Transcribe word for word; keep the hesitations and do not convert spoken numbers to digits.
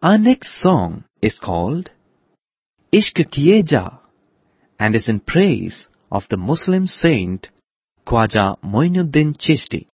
Our next song is called Ishq Kiye Ja and is in praise of the Muslim saint Khwaja Moinuddin Chishti.